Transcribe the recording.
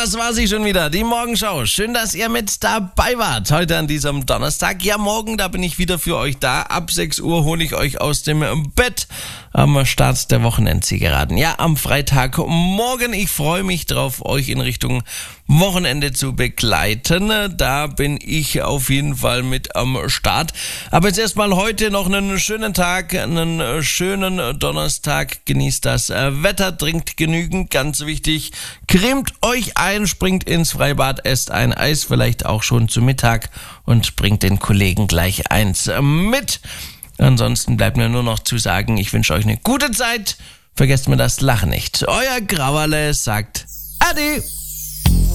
das war sie schon wieder, die Morgenschau. Schön, dass ihr mit dabei wart heute an diesem Donnerstag. Ja, morgen, da bin ich wieder für euch da. Ab 6 Uhr hole ich euch aus dem Bett am Start der Wochenendziegeraden. Ja, am Freitagmorgen. Ich freue mich drauf, euch in Richtung Wochenende zu begleiten. Da bin ich auf jeden Fall mit am Start. Aber jetzt erstmal heute noch einen schönen Tag, einen schönen Donnerstag. Genießt das Wetter, trinkt genügend, ganz wichtig. Cremt euch ein, springt ins Freibad, esst ein Eis, vielleicht auch schon zu Mittag und bringt den Kollegen gleich eins mit. Ansonsten bleibt mir nur noch zu sagen, ich wünsche euch eine gute Zeit. Vergesst mir das Lachen nicht. Euer Grauerle sagt Ade.